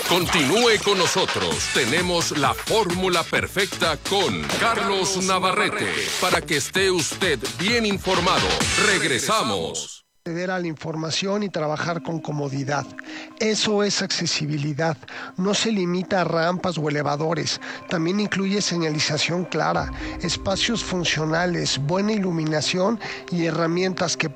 Continúe con nosotros. Tenemos la fórmula perfecta con Carlos Navarrete para que esté usted bien informado. Regresamos. Acceder a la información y trabajar con comodidad. Eso es accesibilidad. No se limita a rampas o elevadores. También incluye señalización clara, espacios funcionales, buena iluminación y herramientas que